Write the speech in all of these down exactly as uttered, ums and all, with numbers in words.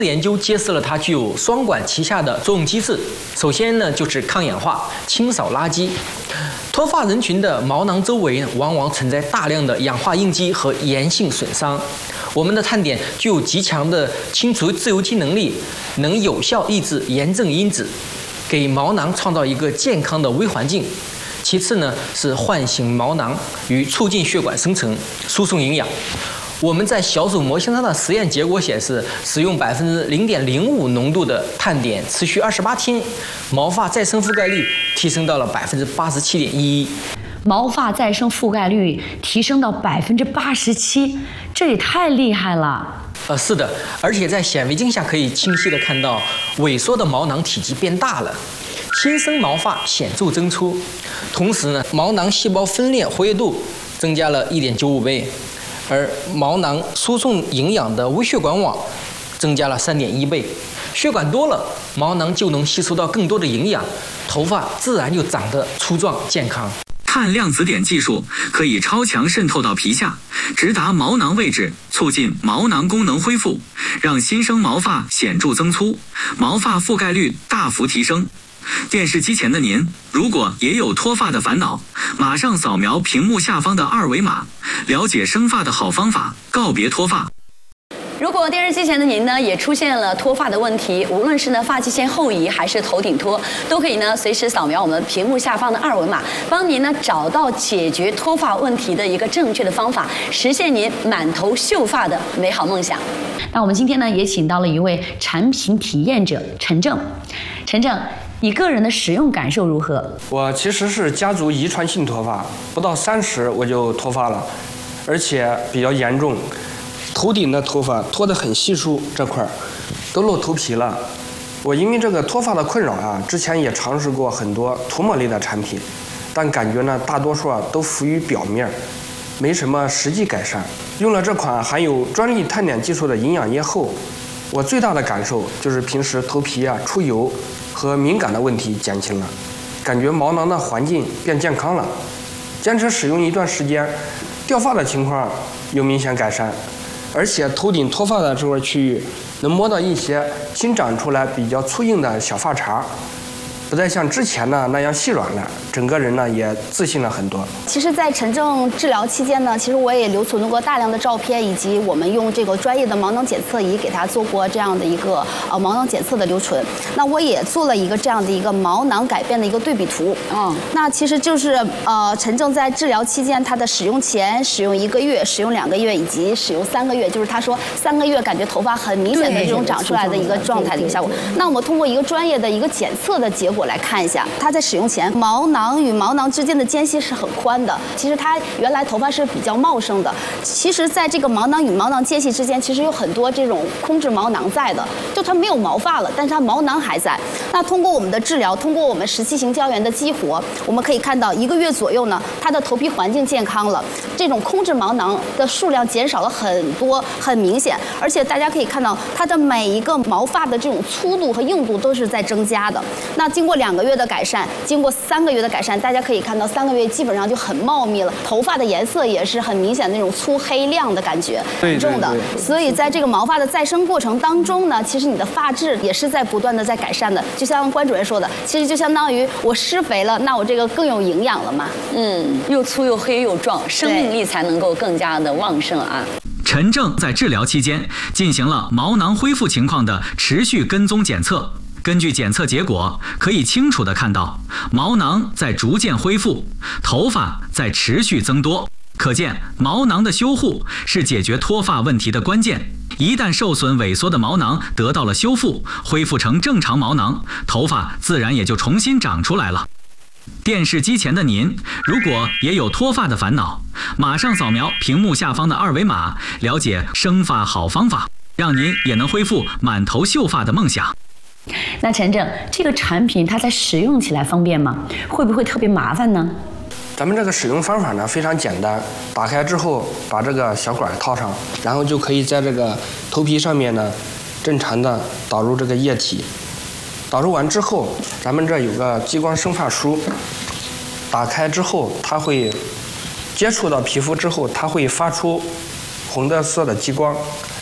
研究揭示了它具有双管齐下的作用机制。首先呢，就是抗氧化、清扫垃圾。脱发人群的毛囊周围往往存在大量的氧化印记和炎性损伤。我们的碳碘具有极强的清除自由基能力，能有效抑制炎症因子，给毛囊创造一个健康的微环境。其次呢，是唤醒毛囊与促进血管生成、输送营养。我们在小组模型上的实验结果显示，使用百分之零点零五浓度的碳碘，持续二十八天，毛发再生覆盖率提升到了百分之八十七点一一。 毛发再生覆盖率提升到百分之八十七，这也太厉害了。 呃，是的，而且在显微镜下可以清晰地看到，萎缩的毛囊体积变大了，新生毛发显著增出。同时呢，毛囊细胞分裂活跃度增加了一点九五倍。而毛囊输送营养的微血管网增加了三点一倍，血管多了，毛囊就能吸收到更多的营养，头发自然就长得粗壮健康。 碳量子碘技术可以超强渗透到皮下，直达毛囊位置，促进毛囊功能恢复，让新生毛发显著增粗，毛发覆盖率大幅提升。电视机前的您，如果也有脱发的烦恼，马上扫描屏幕下方的二维码，了解生发的好方法，告别脱发。 如果电视机前的您呢也出现了脱发的问题，无论是呢发际线后移还是头顶脱，都可以呢随时扫描我们屏幕下方的二维码，帮您呢找到解决脱发问题的一个正确的方法，实现您满头秀发的美好梦想。 那我们今天呢也请到了一位产品体验者陈正，陈正。你个人的使用感受如何？ 我其实是家族遗传性脱发，不到三十我就脱发了，而且比较严重，头顶的头发脱得很稀疏，这块都露头皮了。我因为这个脱发的困扰啊，之前也尝试过很多涂抹类的产品，但感觉呢大多数啊都浮于表面，没什么实际改善。用了这款含有专利碳碘技术的营养液后，我最大的感受就是平时头皮啊出油和敏感的问题减轻了，感觉毛囊的环境变健康了。坚持使用一段时间，掉发的情况有明显改善，而且头顶脱发的这块区域能摸到一些新长出来比较粗硬的小发茬，不再像之前呢那样细软了，整个人呢也自信了很多。 其实，在陈正治疗期间呢，其实我也留存过大量的照片，以及我们用这个专业的毛囊检测仪给他做过这样的一个呃毛囊检测的留存。那我也做了一个这样的一个毛囊改变的一个对比图。嗯，那其实就是呃陈正在治疗期间他的使用前、使用一个月、使用两个月以及使用三个月，就是他说三个月感觉头发很明显的这种长出来的一个状态的一个效果。那我们通过一个专业的一个检测的结果来看一下，他在使用前毛囊与毛囊之间的间隙是很宽的。其实他原来头发是比较茂盛的，其实在这个毛囊与毛囊间隙之间，其实有很多这种空置毛囊在的，就它没有毛发了，但是它毛囊还在。那通过我们的治疗，通过我们十七型胶原的激活，我们可以看到一个月左右呢，它的头皮环境健康了，这种空置毛囊的数量减少了很多，很明显。而且大家可以看到，它的每一个毛发的这种粗度和硬度都是在增加的。那经过两个月的改善，经过三个月的改善，大家可以看到三个月基本上就很茂密了，头发的颜色也是很明显的那种粗黑亮的感觉，很重的。所以在这个毛发的再生过程当中呢，其实你的发质也是在不断的在改善的。就像关主任说的，其实就相当于我施肥了，那我这个更有营养了嘛。 嗯，又粗又黑又壮，生命力才能够更加的旺盛啊。 陈正在治疗期间进行了毛囊恢复情况的持续跟踪检测。根据检测结果，可以清楚地看到毛囊在逐渐恢复，头发在持续增多。可见毛囊的修护是解决脱发问题的关键。一旦受损萎缩的毛囊得到了修复，恢复成正常毛囊，头发自然也就重新长出来了。电视机前的您，如果也有脱发的烦恼，马上扫描屏幕下方的二维码，了解生发好方法，让您也能恢复满头秀发的梦想。 那陈正，这个产品它在使用起来方便吗？会不会特别麻烦呢？ 咱们这个使用方法呢非常简单，打开之后把这个小管套上，然后就可以在这个头皮上面呢正常的导入这个液体。导入完之后，咱们这有个激光生发梳，打开之后它会接触到皮肤之后，它会发出红的色的激光，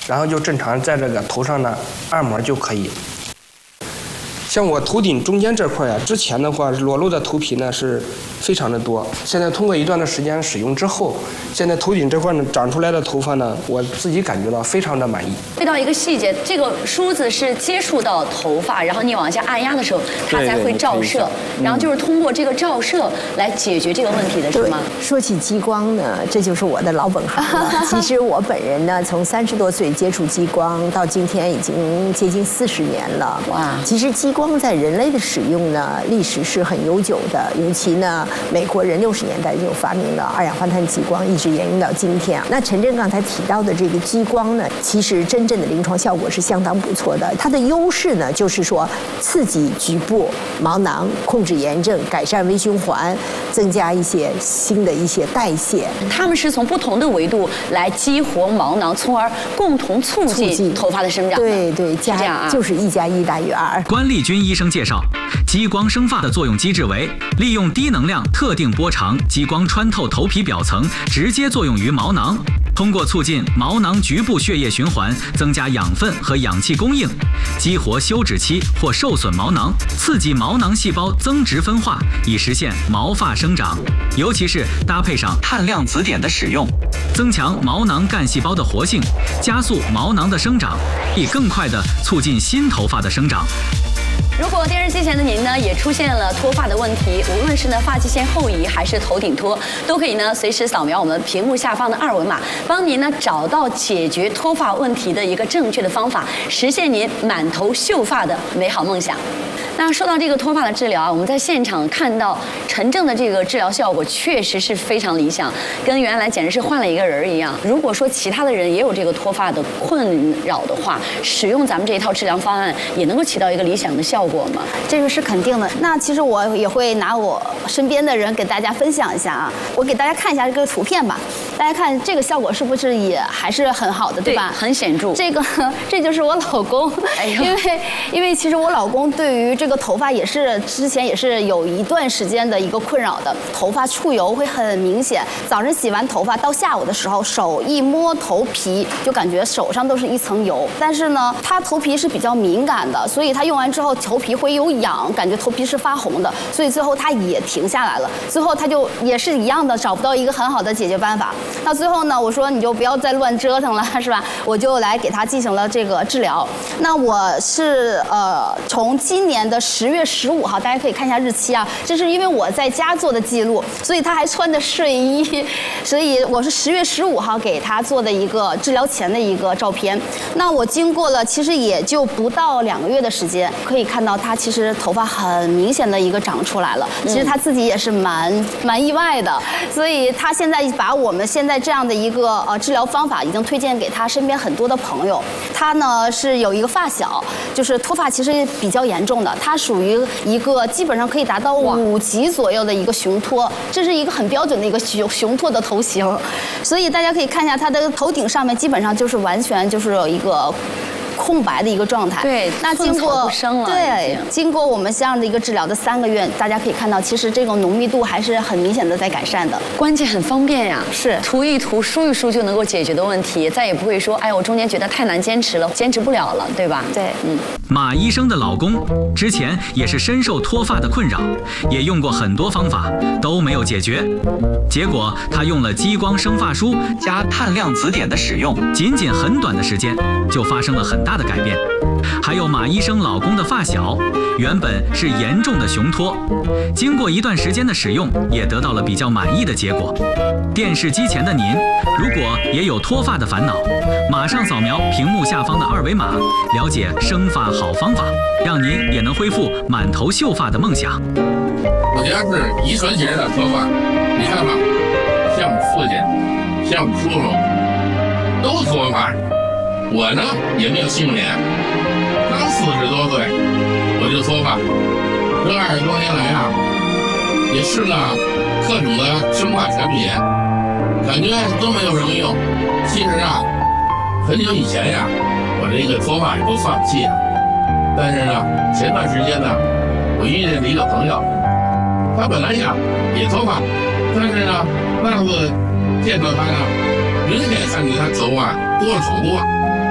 然后就正常在这个头上呢按摩就可以。像我头顶中间这块呀，之前的话裸露的头皮呢是非常的多，现在通过一段的时间使用之后，现在头顶这块呢长出来的头发呢，我自己感觉到非常的满意。 注意到一个细节，这个梳子是接触到头发，然后你往下按压的时候，它才会照射，然后就是通过这个照射来解决这个问题的，是吗？ 说起激光呢，这就是我的老本行了。其实我本人呢，从三十多岁接触激光到今天已经接近四十年了。哇！其实激光在人类的使用呢，历史是很悠久的。尤其呢，美国人六十年代就发明了二氧化碳激光，一直沿用到今天。那陈震刚才提到的这个激光呢，其实真正的临床效果是相当不错的。它的优势呢，就是说刺激局部毛囊，控制炎症，改善微循环，增加一些新的一些代谢。 他们是从不同的维度来激活毛囊，从而共同促进头发的生长。 对对，加这样啊，就是一加一大于二。 关丽君医生介绍，激光生发的作用机制为利用低能量特定波长激光穿透头皮表层，直接作用于毛囊，通过促进毛囊局部血液循环，增加养分和氧气供应，激活休止期或受损毛囊，刺激毛囊细胞增殖分化，以实现毛发生长。尤其是搭配上碳量子碘的使用，增强毛囊干细胞的活性，加速毛囊的生长，以更快地促进新头发的生长。 如果电视机前的您呢也出现了脱发的问题，无论是呢发际线后移还是头顶脱，都可以呢随时扫描我们屏幕下方的二维码，帮您呢找到解决脱发问题的一个正确的方法，实现您满头秀发的美好梦想。那说到这个脱发的治疗啊，我们在现场看到陈正的这个治疗效果确实是非常理想，跟原来简直是换了一个人一样。如果说其他的人也有这个脱发的困扰的话，使用咱们这一套治疗方案也能够起到一个理想的效果吗？ 这个是肯定的。那其实我也会拿我身边的人给大家分享一下啊，我给大家看一下这个图片吧，大家看这个效果是不是也还是很好的，对吧？ 对，很显著。 这个这就是我老公，哎、因为因为其实我老公对于这个头发也是之前也是有一段时间的一个困扰的，头发出油会很明显，早上洗完头发到下午的时候，手一摸头皮就感觉手上都是一层油。但是呢，他头皮是比较敏感的，所以他用完之后头皮会有痒，感觉头皮是发红的，所以最后他也停下来了。最后他就也是一样的，找不到一个很好的解决办法。到最后呢，我说你就不要再乱折腾了，是吧？我就来给他进行了这个治疗。那我是呃从今年的十月十五号，大家可以看一下日期啊，这是因为我在家做的记录，所以他还穿的睡衣，所以我是十月十五号给他做的一个治疗前的一个照片。那我经过了其实也就不到两个月的时间，可以看到他其实头发很明显的一个长出来了，其实他自己也是蛮蛮意外的，所以他现在把我们现在这样的一个呃治疗方法已经推荐给他身边很多的朋友。他呢是有一个发小，就是脱发其实比较严重的，他属于一个基本上可以达到五级左右的一个雄脱，这是一个很标准的一个雄雄脱的头型，所以大家可以看一下他的头顶上面基本上就是完全就是有一个空白的一个状态。 对， 那经过对经过我们这样的一个治疗的三个月，大家可以看到，其实这种浓密度还是很明显的在改善的。 关键很方便呀， 是涂一涂、梳一梳就能够解决的问题，再也不会说，哎，我中间觉得太难坚持了，坚持不了了，对吧？ 对， 嗯。 马医生的老公之前也是深受脱发的困扰，也用过很多方法都没有解决，结果他用了激光生发梳加碳量子碘的使用，仅仅很短的时间就发生了很大的改变。还有马医生老公的发小，原本是严重的雄脱，经过一段时间的使用，也得到了比较满意的结果。电视机前的您，如果也有脱发的烦恼，马上扫描屏幕下方的二维码，了解生发好方法，让您也能恢复满头秀发的梦想。 我家是遗传型的脱发，你看吧，像我父亲，像我叔叔，都脱发。我呢也没有幸免，刚四十多岁我就脱发，这二十多年来啊，也试了各种的生发产品，感觉都没有什么用。其实啊，很久以前呀，我这个脱发也都放弃了。但是呢，前段时间呢，我遇见了一个朋友，他本来呀也脱发，但是呢，那次见到他呢，明显看见他头发多了好多。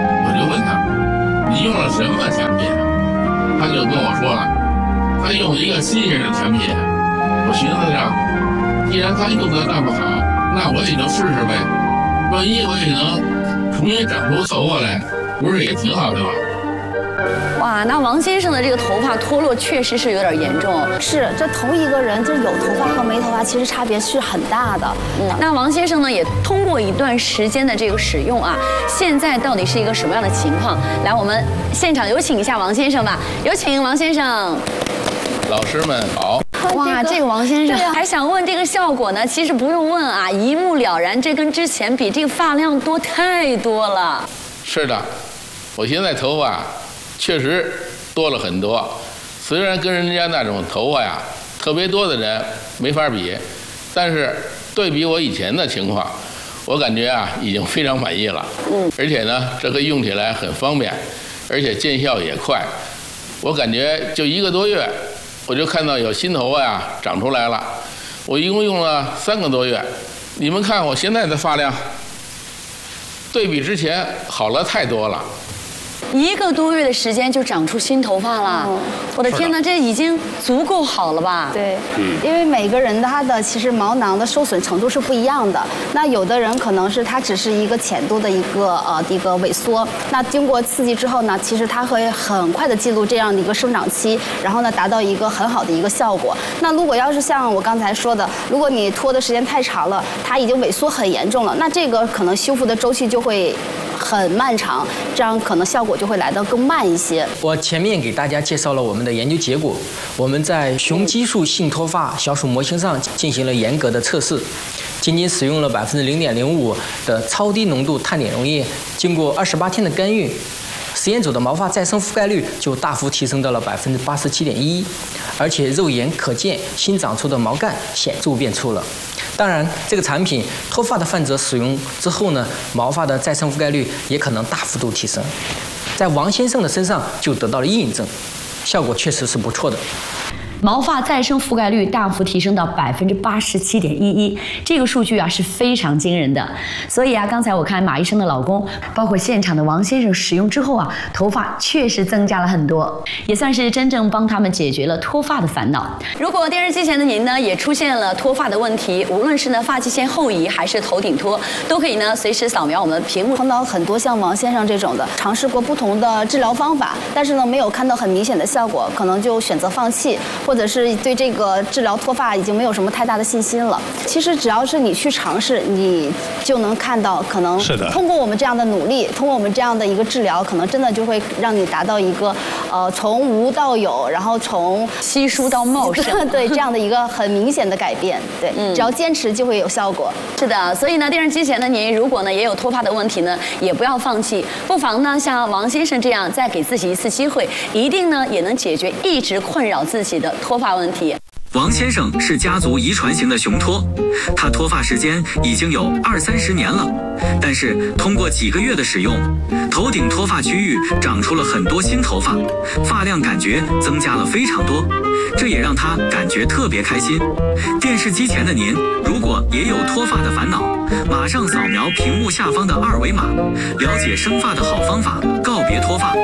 问他，你用了什么产品？他就跟我说了，他用一个新型的产品。我寻思着，既然他用的那么好，那我也就试试呗。万一我也能重新长出头发来，不是也挺好的吗？ 哇，那王先生的这个头发脱落确实是有点严重。 是，这同一个人，就是有头发和没头发，其实差别是很大的。 嗯，那王先生呢，也通过一段时间的这个使用啊，现在到底是一个什么样的情况？来，我们现场有请一下王先生吧，有请王先生。 老师们好。 哇，这个王先生还想问这个效果呢？其实不用问啊，一目了然，这跟之前比，这个发量多太多了。 是的，我现在头发确实多了很多，虽然跟人家那种头发呀特别多的人没法比，但是对比我以前的情况，我感觉啊已经非常满意了。嗯，而且呢，这个用起来很方便，而且见效也快。我感觉就一个多月，我就看到有新头发呀长出来了。我一共用了三个多月，你们看我现在的发量，对比之前好了太多了。 一个多月的时间就长出新头发了，哦、我的天哪，这已经足够好了吧？ 对，因为每个人他的其实毛囊的受损程度是不一样的。那有的人可能是它只是一个浅度的一个呃一个萎缩，那经过刺激之后呢，其实它会很快的记录这样的一个生长期，然后呢达到一个很好的一个效果。那如果要是像我刚才说的，如果你拖的时间太长了，它已经萎缩很严重了，那这个可能修复的周期就会很漫长，这样可能效果就会来得更慢一些。 我前面给大家介绍了我们的研究结果，我们在雄激素性脱发小鼠模型上进行了严格的测试，仅仅使用了百分之零点零五的超低浓度碳碘溶液，经过二十八天的干预，实验组的毛发再生覆盖率就大幅提升到了百分之八十七点一，而且肉眼可见新长出的毛干显著变粗了。当然，这个产品脱发的患者使用之后呢，毛发的再生覆盖率也可能大幅度提升。在王先生的身上就得到了印证，效果确实是不错的。 毛发再生覆盖率大幅提升到百分之八十七点一一，这个数据啊是非常惊人的。所以啊，刚才我看马医生的老公，包括现场的王先生使用之后啊，头发确实增加了很多，也算是真正帮他们解决了脱发的烦恼。 如果电视机前的您呢，也出现了脱发的问题，无论是呢发际线后移还是头顶脱，都可以呢随时扫描我们屏幕。 碰到很多像王先生这种的，尝试过不同的治疗方法，但是呢没有看到很明显的效果，可能就选择放弃。或者是对这个治疗脱发已经没有什么太大的信心了。其实只要是你去尝试，你就能看到，可能通过我们这样的努力，通过我们这样的一个治疗，可能真的就会让你达到一个呃从无到有，然后从稀疏到茂盛， 对这样的一个很明显的改变。对，嗯，只要坚持就会有效果。 是的，所以呢，电视机前的您如果呢也有脱发的问题呢，也不要放弃，不妨呢像王先生这样再给自己一次机会，一定呢也能解决一直困扰自己的脱发问题。 王先生是家族遗传型的雄脱，他脱发时间已经有二三十年了，但是通过几个月的使用，头顶脱发区域长出了很多新头发，发量感觉增加了非常多，这也让他感觉特别开心。电视机前的您，如果也有脱发的烦恼，马上扫描屏幕下方的二维码，了解生发的好方法，告别脱发。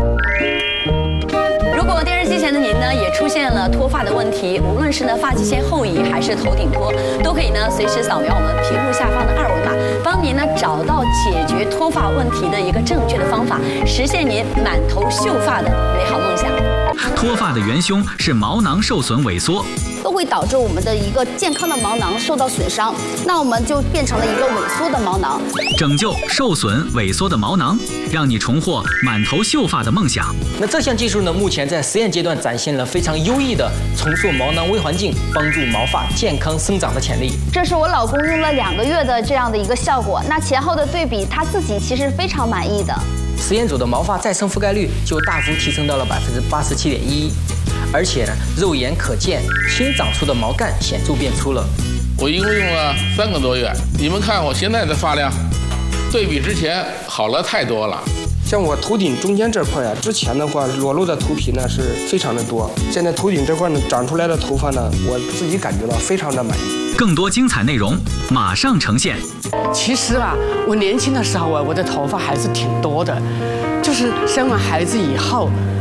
如果电视机前的您呢也出现了脱发的问题，无论是呢发际线后移还是头顶脱，都可以呢随时扫描我们屏幕下方的二维码，帮您呢找到解决脱发问题的一个正确的方法，实现您满头秀发的美好梦想。 脱发的元凶是毛囊受损萎缩， 都会导致我们的一个健康的毛囊受到损伤，那我们就变成了一个萎缩的毛囊。 拯救受损萎缩的毛囊，让你重获满头秀发的梦想。 那这项技术呢，目前在实验阶段展现了非常优异的重塑毛囊微环境，帮助毛发健康生长的潜力。 这是我老公用了两个月的这样的一个效果，那前后的对比，他自己其实非常满意的。 实验组的毛发再生覆盖率就大幅提升到了百分之八十七点一，而且呢，肉眼可见新长出的毛干显著变粗了。 我一共用了三个多月，你们看我现在的发量，对比之前好了太多了。 像我头顶中间这块啊，之前的话裸露的头皮呢是非常的多，现在头顶这块呢长出来的头发呢，我自己感觉到非常的满意。 更多精彩内容马上呈现。 其实啊，我年轻的时候啊，我的头发还是挺多的， 就是生完孩子以后，